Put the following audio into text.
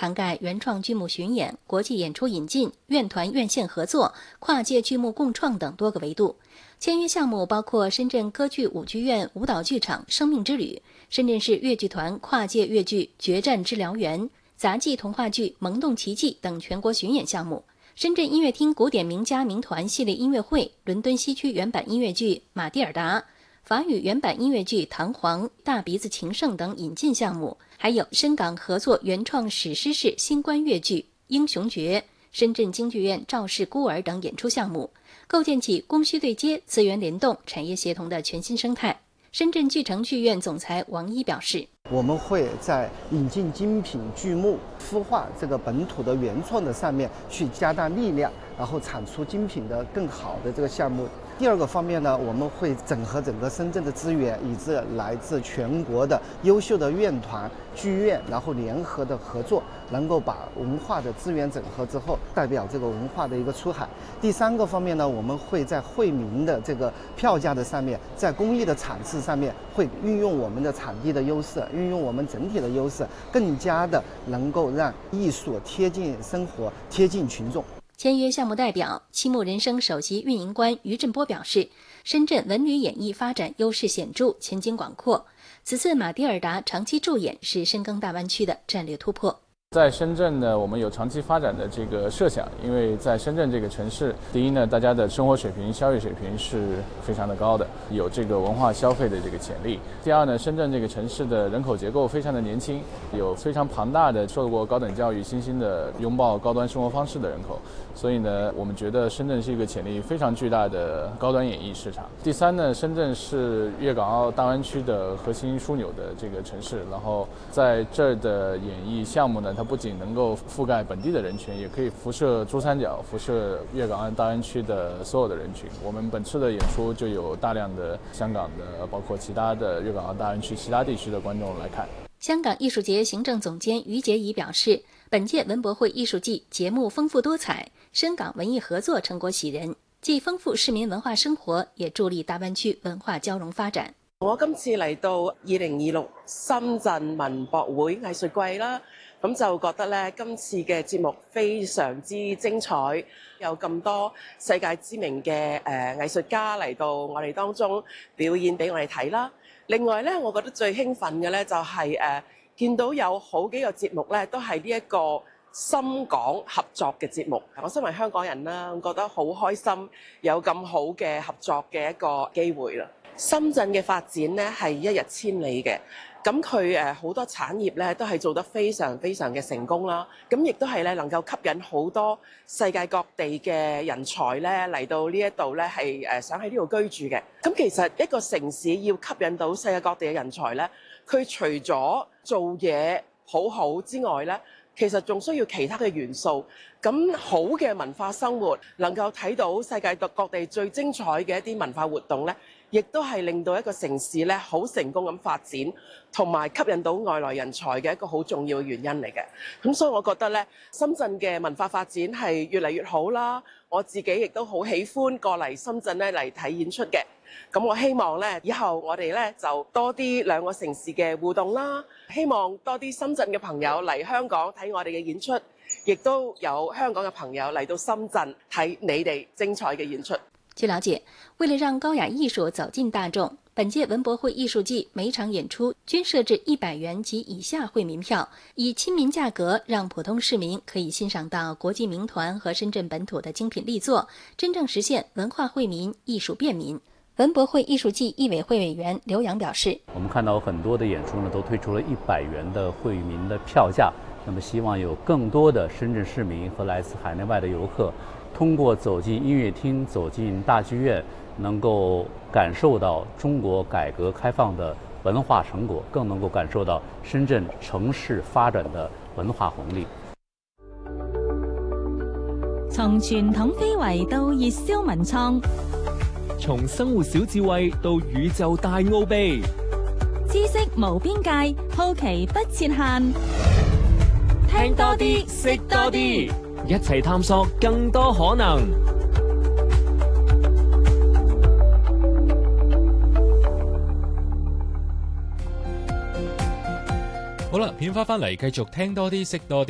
涵盖原創劇目巡演、國際演出引進、院團院線合作、跨界劇目共創等多個維度。簽約項目包括深圳歌劇舞劇院舞蹈劇場《生命之旅》、深圳市粵劇團跨界粵劇《決戰之燎原》、雜技童話劇《萌動奇蹟》等全國巡演項目。深圳音樂廳古典名家名團系列音樂會、倫敦西區原版音樂劇《馬蒂爾達》、法語原版音樂劇《彈簧》、大鼻子情聖等引進項目，還有深港合作原創史詩式新冠粵劇《英雄訣》、深圳京劇院趙氏孤兒等演出項目，構建起供需對接、資源聯動、產業協同的全新生態。深圳巨城劇院總裁王一表示， 我們會在引進精品劇目、孵化這個本土的原創的上面去加大力量，然後產出精品的更好的這個項目。第二個方面呢，我們會整合整個深圳的資源，以至來自全國的優秀的院團、劇院，然後聯合的合作，能夠把文化的資源整合之後，代表這個文化的一個出海。第三個方面呢，我們會在惠民的這個票價的上面，在公益的產值上面，會運用我們的場地的優勢，運用我們整體的優勢，更加的能夠讓藝術貼近生活、貼近群眾。 簽約項目代表七木人生首席運營官於振波表示，深圳文旅演藝發展優勢顯著，前景廣闊。此次馬蒂爾達長期駐演是深耕大灣區的戰略突破。 在深圳呢，我們有長期發展的這個設想，因為在深圳這個城市，第一呢，大家的生活水平、消費水平是非常的高的，有這個文化消費的這個潛力。第二呢，深圳這個城市的人口結構非常的年輕，有非常龐大的受過高等教育、新興的擁抱高端生活方式的人口，所以呢，我們覺得深圳是一個潛力非常巨大的高端演藝市場。第三呢，深圳是粵港澳大灣區的核心樞紐的這個城市，然後在這兒的演藝項目呢，它不僅能夠覆蓋本地的人群，也可以輻射珠三角、輻射粵港澳大灣區的所有的人群。我們本次的演出就有大量的香港的，包括其他的粵港澳大灣區其他地區的觀眾來看。 香港藝術節行政總監於潔儀表示，本屆文博會藝術季節目豐富多彩，深港文藝合作成果喜人，既豐富市民文化生活，也助力大灣區文化交融發展。 我今次嚟到2026深圳文博會藝術季啦，咁就覺得咧，今次嘅節目非常之精彩，有咁多世界知名嘅藝術家嚟到我哋當中表演俾我哋睇啦。另外咧，我覺得最興奮嘅咧就係見到有好幾個節目咧都係呢一個深港合作嘅節目。我身為香港人啦，我覺得好開心有咁好嘅合作嘅一個機會啦。深圳嘅發展呢係一日千里嘅，咁佢好多產業咧都係做得非常非常嘅成功啦，咁亦都係咧能夠吸引好多世界各地嘅人才咧嚟到呢一度咧係想喺呢度居住嘅。咁其實一個城市要吸引到世界各地嘅人才咧，佢除咗做嘢好好之外咧，其實仲需要其他嘅元素。咁好嘅文化生活，能夠睇到世界各地最精彩嘅一啲文化活動咧，亦都係令到一個城市咧好成功咁發展，同埋吸引到外來人才嘅一個好重要嘅原因嚟嘅。咁所以我覺得咧，深圳嘅文化發展係越嚟越好啦。我自己亦都好喜歡過嚟深圳咧嚟睇演出嘅。咁我希望咧，以後我哋咧就多啲兩個城市嘅互動啦。希望多啲深圳嘅朋友嚟香港睇我哋嘅演出，亦都有香港嘅朋友嚟到深圳睇你哋精彩嘅演出。 據了解，為了讓高雅藝術走進大眾，本屆文博會藝術季每場演出均設置100元及以下惠民票，以親民價格讓普通市民可以欣賞到國際名團和深圳本土的精品力作，真正實現文化惠民、藝術便民。文博會藝術季藝委會委員劉洋表示， 我們看到很多的演出呢，都推出了100元的惠民的票價，那麼希望有更多的深圳市民和來自海內外的遊客，通過走進音樂廳、走進大劇院，能夠感受到中國改革開放的文化成果，更能夠感受到深圳城市發展的文化紅利。 從傳統非遺到熱銷文創， 從生活小智慧到宇宙大奧秘， 知識無邊界，好奇不設限。 聽多啲，識多啲，一齊探索更多可能。 好啦，片花翻嚟，繼續聽多啲，識多啲。